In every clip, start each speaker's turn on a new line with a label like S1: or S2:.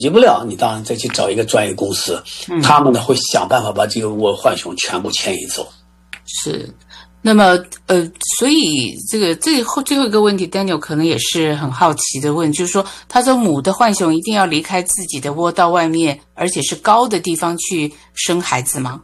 S1: 解不了，你当然再去找一个专业公司，他们呢会想办法把这个窝浣熊全部牵引走。
S2: 是。那么所以最后一个问题 Daniel 可能也是很好奇的问，就是说他说母的浣熊一定要离开自己的窝到外面，而且是高的地方去生孩子吗？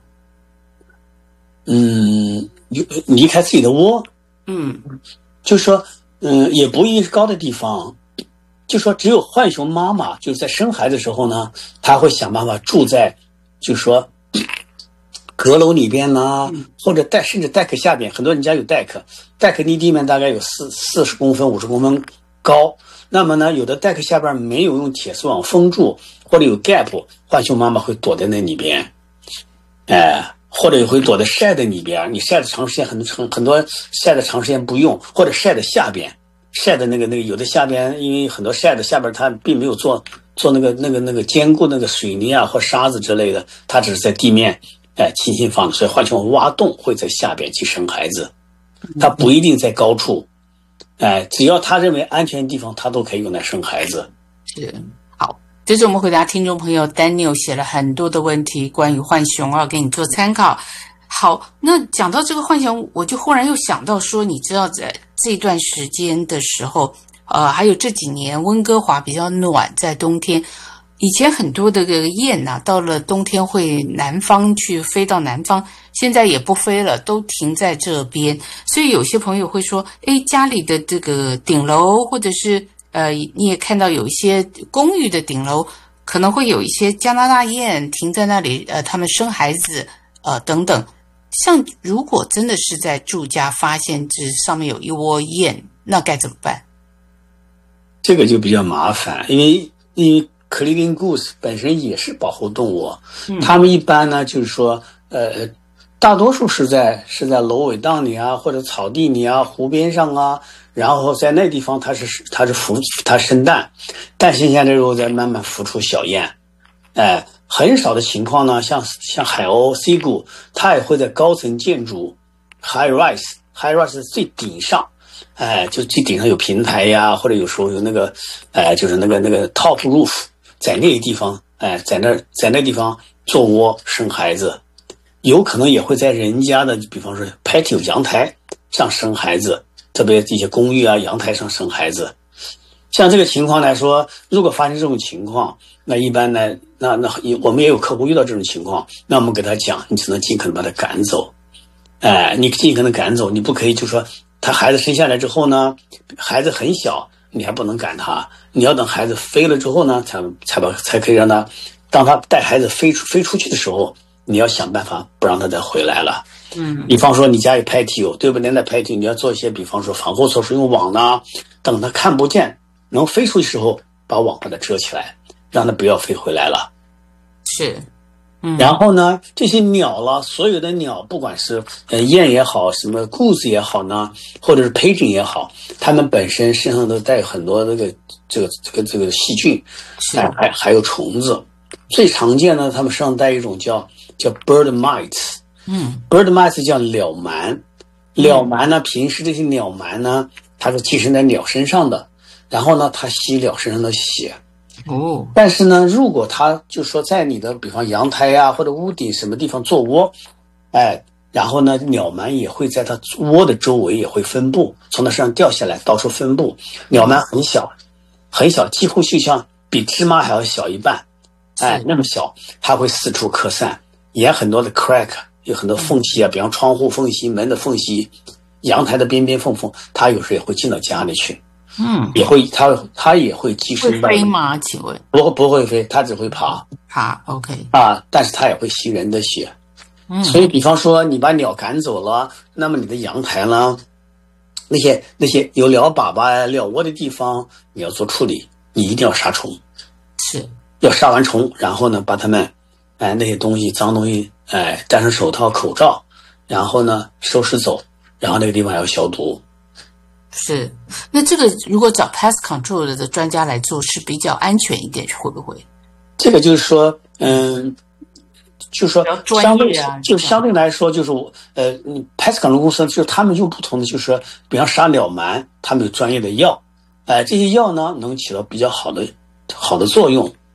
S1: 离开自己的窝，就是说也不一定是高的地方，就说只有浣熊妈妈就是在生孩子的时候呢，她会想办法住在就是说阁楼里边呢，或者甚至deck下边，很多人家有deck离地面大概有40公分50公分高，那么呢有的deck下边没有用铁丝网封住，或者有 gap， 浣熊妈妈会躲在那里边，或者也会躲在晒的里边，你晒的长时间很多晒的长时间不用，或者晒的下边，晒的那个有的下边，因为很多晒的下边它并没有做那个坚固那个水泥啊或沙子之类的，它只是在地面轻轻放，所以浣熊挖洞会在下边去生孩子，它不一定在高处，只要他认为安全的地方，他都可以用来生孩子。
S2: 是。好，这是我们回答听众朋友 Daniel 写了很多的问题，关于浣熊啊，给你做参考。好，那讲到这个浣熊，我就忽然又想到说，你知道在这段时间的时候，还有这几年温哥华比较暖，在冬天。以前很多的这个雁啊，到了冬天会南方去飞到南方，现在也不飞了，都停在这边。所以有些朋友会说，家里的这个顶楼，或者是你也看到有一些公寓的顶楼，可能会有一些加拿大雁停在那里，他们生孩子，等等。像如果真的是在住家发现这上面有一窝雁，那该怎么办？
S1: 这个就比较麻烦，因为Canadian Goose 本身也是保护动物，他们一般呢就是说大多数是在芦苇荡里啊，或者草地里啊，湖边上啊，然后在那地方它生蛋，但是现在之后再慢慢孵出小雁，很少的情况呢，像海鸥 C 谷，它也会在高层建筑 high rise 是最顶上，就最顶上有平台呀，或者有时候有那个就是那个 top roof， 在那个地方在那地方做窝生孩子，有可能也会在人家的比方说 patio 阳台上生孩子，特别这些公寓啊阳台上生孩子。像这个情况来说，如果发生这种情况，那一般呢，那我们也有客户遇到这种情况，那我们给他讲，你只能尽可能把他赶走，你尽可能赶走，你不可以就说他孩子生下来之后呢，孩子很小，你还不能赶他，你要等孩子飞了之后呢，才可以让他，当他带孩子飞出去的时候，你要想办法不让他再回来了。比方说你家有 patio， 对不对？那 patio 你要做一些，比方说防护措施，用网呢，等他看不见能飞出去的时候，把网把它遮起来，让它不要飞回来了。
S2: 是。
S1: 然后呢，这些鸟了，所有的鸟，不管是雁也好，什么 goose 也好呢，或者是 pigeon 也好，它们本身身上都带很多这个细菌，还有虫子。最常见的，它们身上带一种叫 bird mites，bird mites 叫鸟螨。鸟螨呢，平时这些鸟螨呢，它是寄生在鸟身上的，然后呢，它吸鸟身上的血。但是呢，如果它就说在你的比方阳台呀或者屋顶什么地方做窝，然后呢，鸟螨也会在它窝的周围也会分布，从它身上掉下来，到处分布。鸟螨很小，很小，几乎就像比芝麻还要小一半，那么小，它会四处扩散，也很多的 crack， 有很多缝隙啊，比方窗户缝隙、门的缝隙、阳台的边边缝缝，它有时也会进到家里去。也会，它也会寄生到。
S2: 会飞吗？请问？
S1: 不会飞，它只会爬。
S2: OK。
S1: 但是它也会吸人的血。所以，比方说你把鸟赶走了，那么你的阳台呢，那些有鸟粑粑、鸟窝的地方，你要做处理，你一定要杀虫。
S2: 是。
S1: 要杀完虫，然后呢，把它们，那些东西、脏东西，戴上手套、口罩，然后呢，收拾走，然后那个地方要消毒。
S2: 是，那这个如果找 pest control 的专家来做是比较安全一点，会不会？
S1: 这个就是说，就是说相对来说，就是你 pest control 公司就是他们用不同的，就是说，比方杀鸟螨，他们有专业的药，这些药呢能起到比较好的作用，